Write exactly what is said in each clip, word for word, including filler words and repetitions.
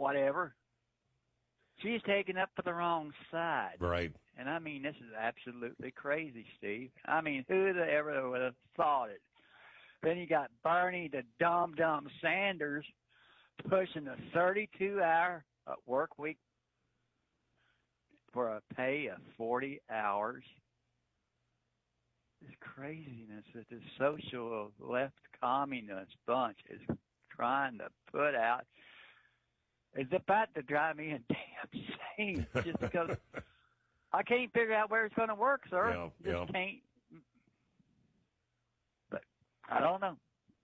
whatever. She's taken up for the wrong side. Right. And I mean, this is absolutely crazy, Steve. I mean, who the ever would have thought it? Then you got Bernie the dum-dum Sanders pushing a thirty-two hour work week for a pay of forty hours. This craziness that this social left communist bunch is trying to put out is about to drive me damn insane just because I can't figure out where it's going to work, sir. Yeah, just yeah. can't. But I don't know.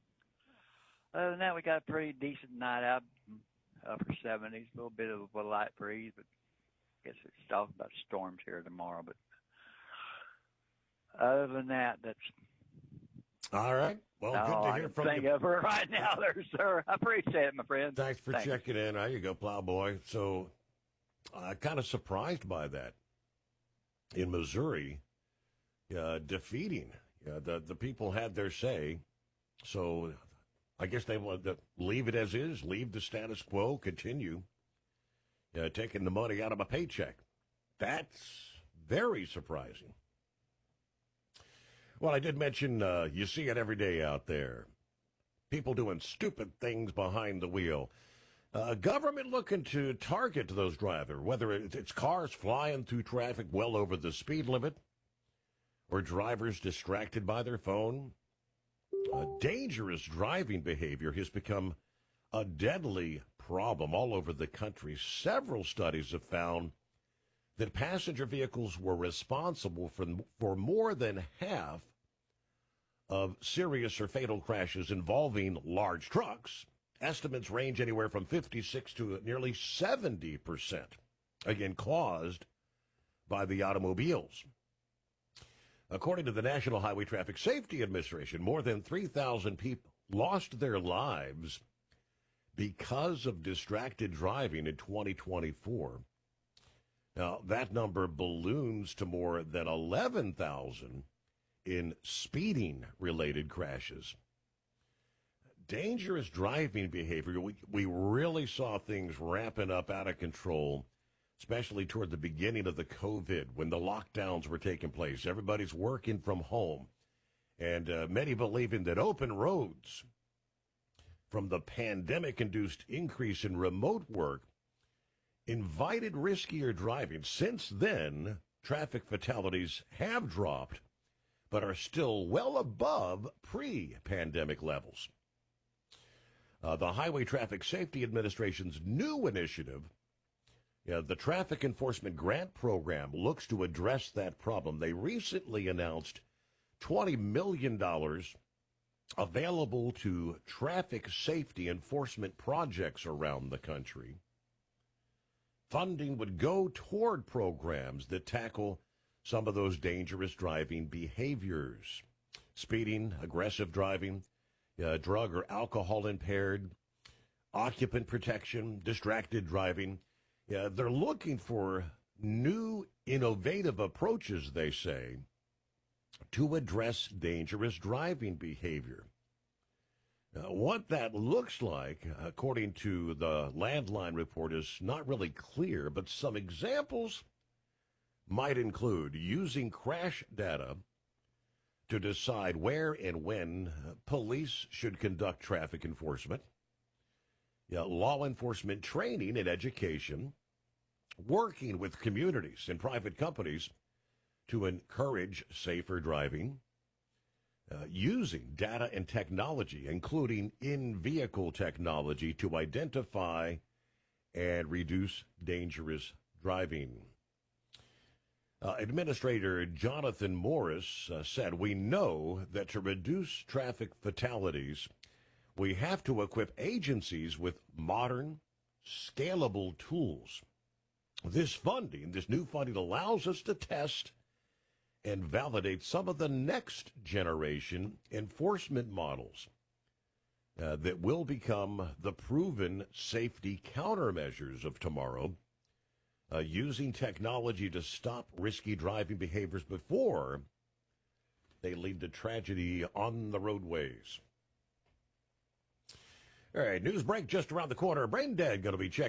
Other than that, we got a pretty decent night out, upper seventies, a little bit of a light breeze, but I guess it's talking about storms here tomorrow. But other than that, that's all right. Well, all good to I hear can from think you. of her right now there, sir. I appreciate it, my friend. Thanks for Thanks. checking in. There you go, Plowboy. So uh, kind of surprised by that in Missouri, uh, defeating. Uh, the, the people had their say, so I guess they want to leave it as is, leave the status quo, continue uh, taking the money out of a paycheck. That's very surprising. Well, I did mention uh, you see it every day out there. People doing stupid things behind the wheel. Uh, government looking to target those drivers, whether it's cars flying through traffic well over the speed limit or drivers distracted by their phone. Uh, dangerous driving behavior has become a deadly problem all over the country. Several studies have found that passenger vehicles were responsible for, for more than half of serious or fatal crashes involving large trucks. Estimates range anywhere from fifty-six to nearly seventy percent, again, caused by the automobiles. According to the National Highway Traffic Safety Administration, more than three thousand people lost their lives because of distracted driving in twenty twenty-four. Now, that number balloons to more than eleven thousand in speeding-related crashes. Dangerous driving behavior, we, we really saw things ramping up out of control, especially toward the beginning of the COVID, when the lockdowns were taking place. Everybody's working from home, and uh, many believing that open roads from the pandemic-induced increase in remote work invited riskier driving. Since then, traffic fatalities have dropped, but are still well above pre-pandemic levels. Uh, the Highway Traffic Safety Administration's new initiative, uh, the Traffic Enforcement Grant Program, looks to address that problem. They recently announced twenty million dollars available to traffic safety enforcement projects around the country. Funding would go toward programs that tackle some of those dangerous driving behaviors. Speeding, aggressive driving, uh, drug or alcohol impaired, occupant protection, distracted driving. Yeah, they're looking for new, innovative approaches, they say, to address dangerous driving behavior. Now, what that looks like, according to the Landline report, is not really clear, but some examples might include using crash data to decide where and when police should conduct traffic enforcement, yeah, law enforcement training and education, working with communities and private companies to encourage safer driving, uh, using data and technology, including in-vehicle technology, to identify and reduce dangerous driving. Uh, Administrator Jonathan Morris uh, said, "We know that to reduce traffic fatalities, we have to equip agencies with modern, scalable tools. This funding, this new funding, allows us to test and validate some of the next generation enforcement models uh, that will become the proven safety countermeasures of tomorrow, uh, using technology to stop risky driving behaviors before they lead to tragedy on the roadways." All right, news break just around the corner. Brain Dead going to be checking